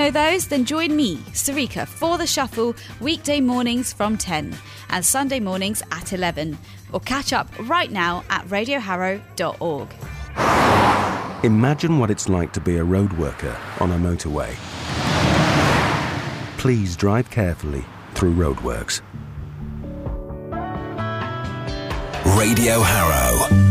Know those? Then join me, Sarika, for The Shuffle weekday mornings from 10 and Sunday mornings at 11. Or catch up right now at radioharrow.org. Imagine what it's like to be a road worker on a motorway. Please drive carefully through roadworks. Radio Harrow.